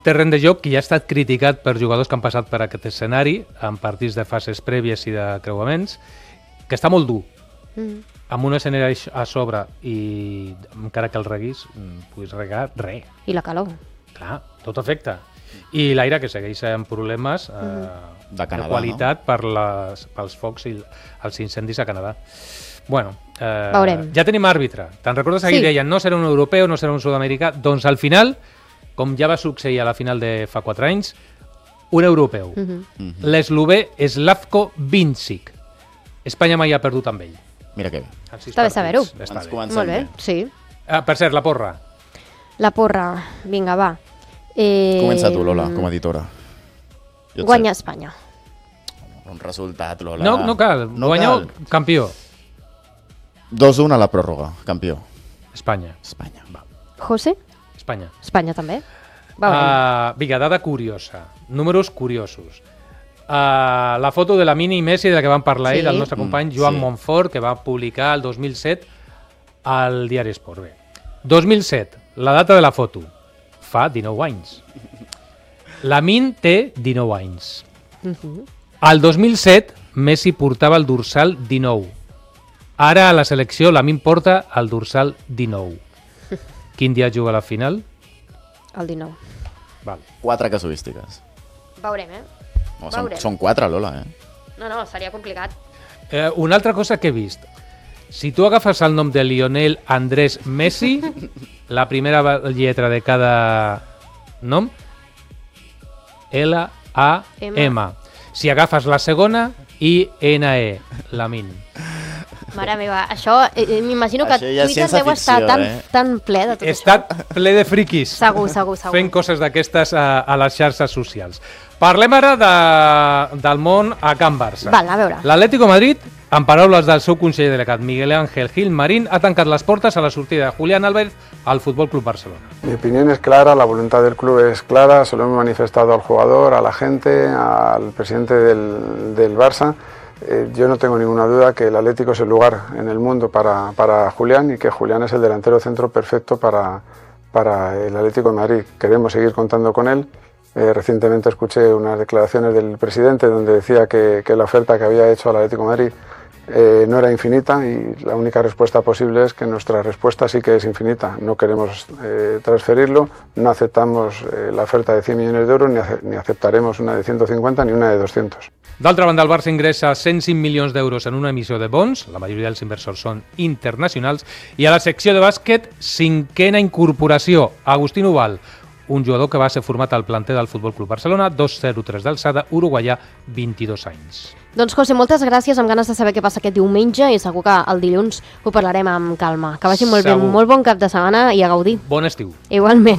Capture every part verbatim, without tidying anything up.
terreny de joc que ja ha estat criticat per jugadors que han passat per aquest escenari, en partits de fases prèvies i de creuaments, que està molt dur. Mm. Amb un escenari a sobre i encara que el reguis, puguis regar res. I la calor. Clar, tot afecta. I l'aire, que segueix amb problemes eh, mm. de, Canadà, de qualitat, no? per les, pels focs i els incendis a Canadà. Bueno, eh, ja tenim àrbitre. Te'n recordes que sí. deien no serà un europeu, no serà un sud-americà? Doncs al final, com ja va succeir a la final de fa quatre anys, un europeu. Mm -hmm. L'eslovè Slavko Vincic. Espanya mai ha perdut amb ell. Mira que bé. Està bé saber-ho. Ens comencem Molt bé, bé. sí. Ah, per cert, la porra. La porra, vinga, va. Eh... Comença tu, Lola, com a editora. Guanya Espanya. Un resultat, Lola. No, no cal. No Guanya cal. Campió. dos a un a la pròrroga, campió. Espanya. Espanya. Va. José? Espanya. Espanya també. Va, uh, vinga, dada curiosa. Números curiosos. Uh, la foto de la Mini Messi de la que vam parlar sí. ahir, del nostre company mm, Joan sí. Montfort, que va publicar el dos mil set al diari Esport. Bé. dos mil set, la data de la foto. Fa dinou anys. La Min té dinou anys. Uh-huh. Al dos mil set, Messi portava el dorsal dinou. Ara a la selecció la Min porta el dorsal dinou. Quin dia juga a la final? El dinou. Val. Quatre casuístiques. Veurem, eh? No, són, són quatre, Lola, eh? No, no, seria complicat. Eh, una altra cosa que he vist. Si tu agafes el nom de Lionel Andrés Messi, la primera lletra de cada nom, L A M. Si agafes la segona, I N E, la Min. Mare meva, això, eh, m'imagino que ja Twitter deu estar ficció, tan, eh? tan ple de tot Està això. Està ple de friquis. Segur, segur, segur. Fent coses d'aquestes a, a les xarxes socials. Parlem ara de, del món a Can Barça. Val, a veure. L'Atlético Madrid, en paraules del seu conseller delegat Miguel Ángel Gilmarín, ha tancat les portes a la sortida de Julián Álvarez al Fútbol Club Barcelona. Mi opinión es clara, la voluntad del club es clara, se lo hemos manifestado al jugador, a la gente, al presidente del, del Barça. Eh, yo no tengo ninguna duda que el Atlético es el lugar en el mundo para, para Julián y que Julián es el delantero centro perfecto para, para el Atlético de Madrid. Queremos seguir contando con él. Eh, recientemente escuché unas declaraciones del presidente donde decía que, que la oferta que había hecho al Atlético de Madrid eh, no era infinita y la única respuesta posible es que nuestra respuesta sí que es infinita. No queremos eh, transferirlo, no aceptamos eh, la oferta de cien millones de euros ni, ace ni aceptaremos una de ciento cincuenta ni una de doscientos. D'altra banda, el Barça ingressa cent cinc milions d'euros en una emissió de bons, la majoria dels inversors són internacionals, i a la secció de bàsquet, cinquena incorporació, Agustín Ubal, un jugador que va ser format al planter del Futbol Club Barcelona, dos coma zero tres d'alçada, uruguaià, vint-i-dos anys. Doncs, José, moltes gràcies, amb ganes de saber què passa aquest diumenge i segur que el dilluns ho parlarem amb calma. Que vagi molt Segur. bé, molt bon cap de setmana i a gaudir. Bon estiu. Igualment.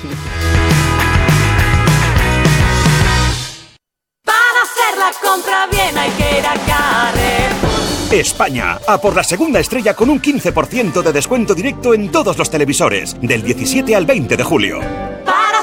Compra bien, hay que ir a Carrefour. España, a por la segunda estrella con un quince por ciento de descuento directo en todos los televisores, del diecisiete al veinte de julio.